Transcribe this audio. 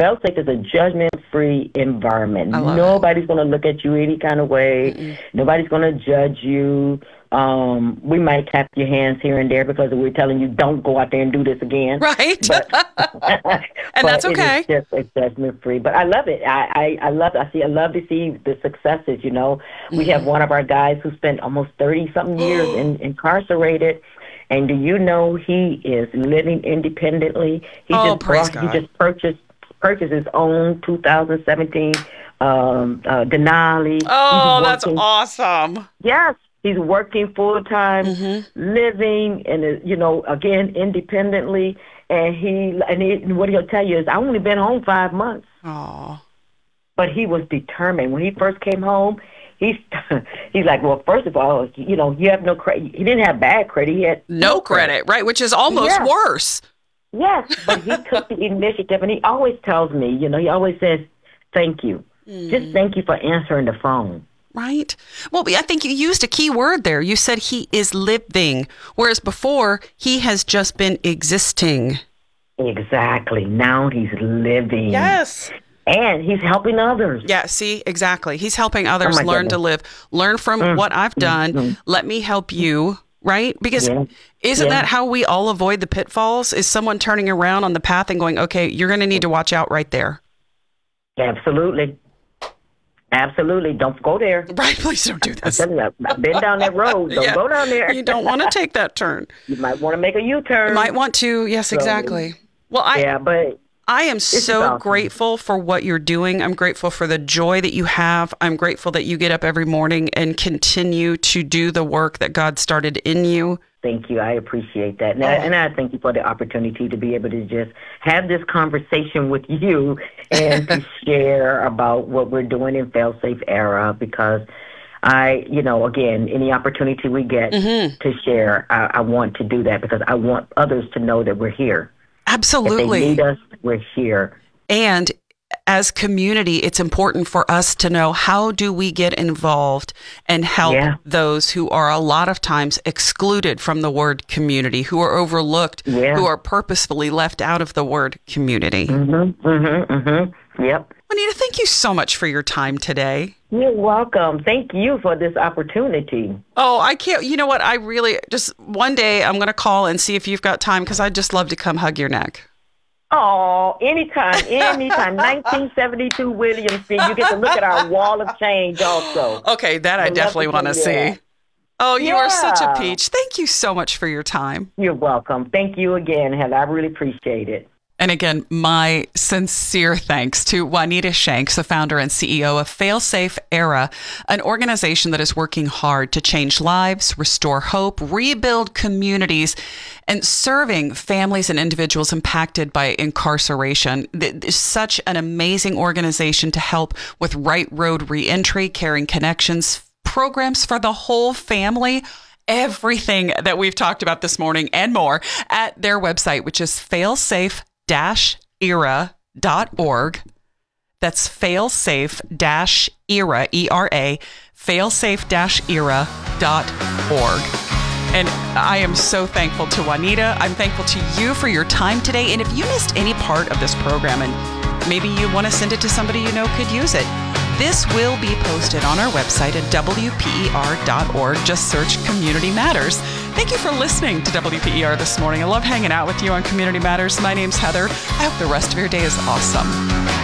Failsafe is a judgment-free environment. Nobody's going to look at you any kind of way. Mm-mm. Nobody's going to judge you. We might tap your hands here and there because we're telling you don't go out there and do this again. Right. But, and that's okay. It's just judgment-free. But I love it. I love to see the successes, you know. Mm-hmm. We have one of our guys who spent almost 30-something years incarcerated. And do you know he is living independently? He just purchased his own 2017 Denali. Oh, that's awesome. Yes. He's working full-time, living, and, you know, again, independently. And what he'll tell you is, I've only been home 5 months. Oh. But he was determined. When he first came home, he's like, well, first of all, you know, you have no credit. He didn't have bad credit. He had no credit, right? Which is almost worse. Yes, but he took the initiative, and he always tells me, you know, he always says, thank you. Just thank you for answering the phone. Right. Well, I think you used a key word there. You said he is living, whereas before he has just been existing. Exactly. Now he's living. Yes. And he's helping others. Yeah, see, exactly. He's helping others learn to live. Learn from what I've done. Let me help you, right? Because isn't that how we all avoid the pitfalls? Is someone turning around on the path and going, okay, you're going to need to watch out right there. Absolutely. Absolutely. Don't go there. Right. Please don't do this. I've been down that road. Don't go down there. You don't want to take that turn. You might want to make a U-turn. You might want to. Yes, exactly. Well, I am so grateful for what you're doing. I'm grateful for the joy that you have. I'm grateful that you get up every morning and continue to do the work that God started in you. Thank you. I appreciate that. And I thank you for the opportunity to be able to just have this conversation with you and to share about what we're doing in Failsafe Era, because again, any opportunity we get to share, I want to do that because I want others to know that we're here. Absolutely. If they need us, we're here. And as community, it's important for us to know, how do we get involved and help those who are a lot of times excluded from the word community, who are overlooked, who are purposefully left out of the word community. Yep. Juanita, thank you so much for your time today. You're welcome. Thank you for this opportunity. Oh, I can't. You know what? I really just one day I'm going to call and see if you've got time, because I'd just love to come hug your neck. Oh, anytime. 1972 Williams Street. You get to look at our wall of change also. Okay, that I definitely want to see. Oh, you are such a peach. Thank you so much for your time. You're welcome. Thank you again, Heather. I really appreciate it. And again, my sincere thanks to Juanita Shanks, the founder and CEO of Failsafe Era, an organization that is working hard to change lives, restore hope, rebuild communities, and serving families and individuals impacted by incarceration. It's such an amazing organization to help with Right Road Reentry, Caring Connections, programs for the whole family. Everything that we've talked about this morning and more at their website, which is failsafe-era.org. That's failsafe-era, E-R-A, failsafe-era.org. And I am so thankful to Juanita. I'm thankful to you for your time today. And if you missed any part of this program and maybe you want to send it to somebody you know could use it, this will be posted on our website at WPER.org. Just search Community Matters. Thank you for listening to WPER this morning. I love hanging out with you on Community Matters. My name's Heather. I hope the rest of your day is awesome.